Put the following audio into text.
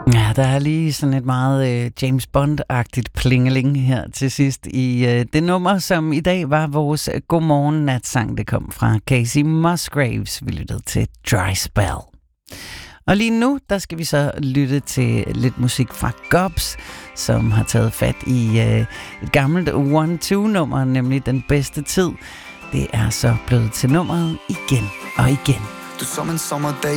Ja, der er lige sådan et meget James Bond-agtigt plingeling her til sidst i det nummer, som i dag var vores Godmorgen Natsang. Det kom fra Casey Musgraves. Vi lyttede til Dry Spell. Og lige nu, der skal vi så lytte til lidt musik fra Gobs, som har taget fat i et gammelt 1-2-nummer, nemlig Den Bedste Tid. Det er så blevet til nummeret igen og igen. Du som en sommerdag